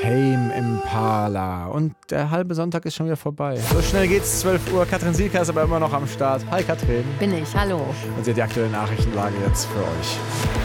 Tame Impala. Und der halbe Sonntag ist schon wieder vorbei. So schnell geht's, 12 Uhr. Katrin Sielker ist aber immer noch am Start. Hi Katrin. Bin ich, hallo. Und sie hat die aktuelle Nachrichtenlage jetzt für euch.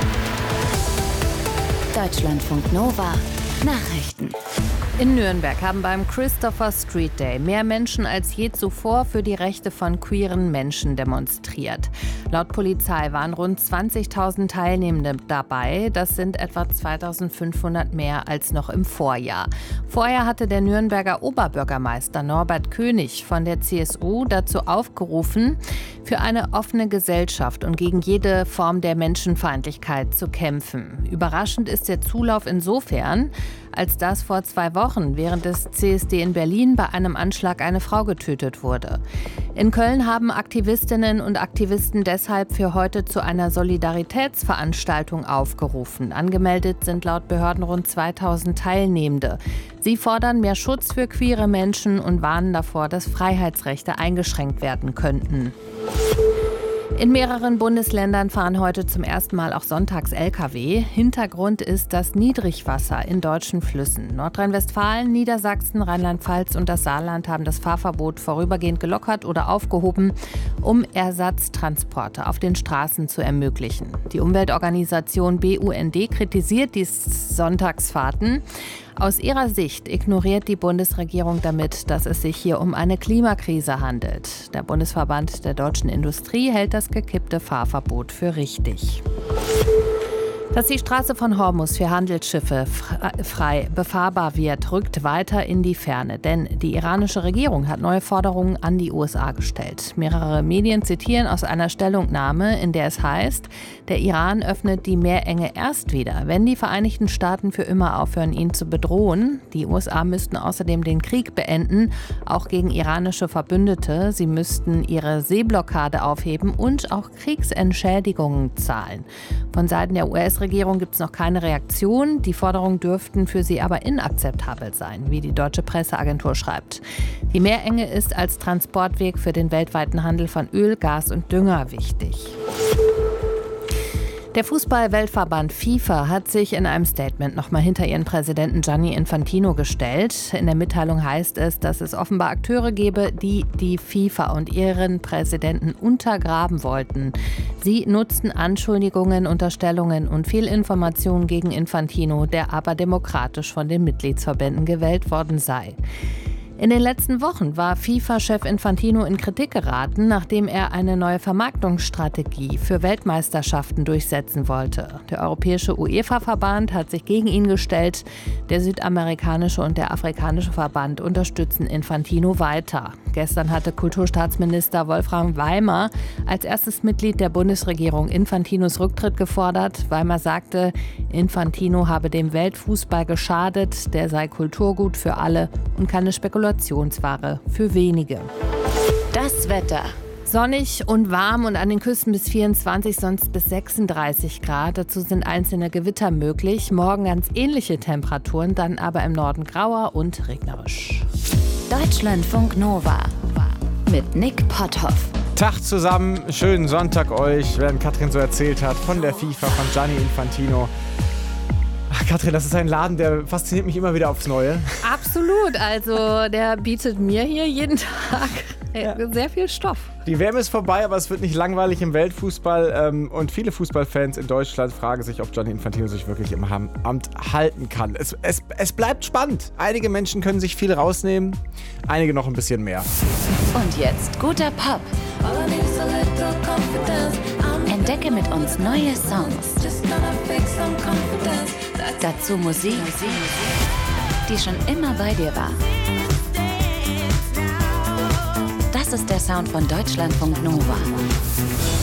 Deutschlandfunk Nova Nachrichten. In Nürnberg haben beim Christopher Street Day mehr Menschen als je zuvor für die Rechte von queeren Menschen demonstriert. Laut Polizei waren rund 20.000 Teilnehmende dabei. Das sind etwa 2.500 mehr als noch im Vorjahr. Vorher hatte der Nürnberger Oberbürgermeister Norbert König von der CSU dazu aufgerufen, für eine offene Gesellschaft und gegen jede Form der Menschenfeindlichkeit zu kämpfen. Überraschend ist der Zulauf insofern, als dass vor 2 Wochen während des CSD in Berlin bei einem Anschlag eine Frau getötet wurde. In Köln haben Aktivistinnen und Aktivisten deshalb für heute zu einer Solidaritätsveranstaltung aufgerufen. Angemeldet sind laut Behörden rund 2.000 Teilnehmende. Sie fordern mehr Schutz für queere Menschen und warnen davor, dass Freiheitsrechte eingeschränkt werden könnten. In mehreren Bundesländern fahren heute zum ersten Mal auch sonntags Lkw. Hintergrund ist das Niedrigwasser in deutschen Flüssen. Nordrhein-Westfalen, Niedersachsen, Rheinland-Pfalz und das Saarland haben das Fahrverbot vorübergehend gelockert oder aufgehoben, um Ersatztransporte auf den Straßen zu ermöglichen. Die Umweltorganisation BUND kritisiert die Sonntagsfahrten. Aus ihrer Sicht ignoriert die Bundesregierung damit, dass es sich hier um eine Klimakrise handelt. Der Bundesverband der deutschen Industrie hält das gekippte Fahrverbot für richtig. Dass die Straße von Hormuz für Handelsschiffe frei befahrbar wird, rückt weiter in die Ferne. Denn die iranische Regierung hat neue Forderungen an die USA gestellt. Mehrere Medien zitieren aus einer Stellungnahme, in der es heißt, der Iran öffnet die Meerenge erst wieder, wenn die Vereinigten Staaten für immer aufhören, ihn zu bedrohen. Die USA müssten außerdem den Krieg beenden, auch gegen iranische Verbündete. Sie müssten ihre Seeblockade aufheben und auch Kriegsentschädigungen zahlen. Von Seiten der US-Regierung gibt es noch keine Reaktion. Die Forderungen dürften für sie aber inakzeptabel sein, wie die deutsche Presseagentur schreibt. Die Meerenge ist als Transportweg für den weltweiten Handel von Öl, Gas und Dünger wichtig. Der Fußball-Weltverband FIFA hat sich in einem Statement nochmal hinter ihren Präsidenten Gianni Infantino gestellt. In der Mitteilung heißt es, dass es offenbar Akteure gebe, die die FIFA und ihren Präsidenten untergraben wollten. Sie nutzten Anschuldigungen, Unterstellungen und Fehlinformationen gegen Infantino, der aber demokratisch von den Mitgliedsverbänden gewählt worden sei. In den letzten Wochen war FIFA-Chef Infantino in Kritik geraten, nachdem er eine neue Vermarktungsstrategie für Weltmeisterschaften durchsetzen wollte. Der europäische UEFA-Verband hat sich gegen ihn gestellt. Der südamerikanische und der afrikanische Verband unterstützen Infantino weiter. Gestern hatte Kulturstaatsminister Wolfram Weimer als erstes Mitglied der Bundesregierung Infantinos Rücktritt gefordert. Weimer sagte, Infantino habe dem Weltfußball geschadet, der sei Kulturgut für alle und keine Spekulationsware für wenige. Das Wetter. Sonnig und warm und an den Küsten bis 24, sonst bis 36 Grad. Dazu sind einzelne Gewitter möglich. Morgen ganz ähnliche Temperaturen, dann aber im Norden grauer und regnerisch. Deutschlandfunk Nova mit Nick Potthoff. Tag zusammen, schönen Sonntag euch, während Katrin so erzählt hat von der FIFA, von Gianni Infantino. Ach, Katrin, das ist ein Laden, der fasziniert mich immer wieder aufs Neue. Absolut, also der bietet mir hier jeden Tag sehr viel Stoff. Die WM ist vorbei, aber es wird nicht langweilig im Weltfußball. Und viele Fußballfans in Deutschland fragen sich, ob Gianni Infantino sich wirklich im Amt halten kann. Es bleibt spannend. Einige Menschen können sich viel rausnehmen, einige noch ein bisschen mehr. Und jetzt guter Pop. Entdecke mit uns neue Songs. Dazu Musik, die schon immer bei dir war. Das ist der Sound von Deutschlandfunk Nova.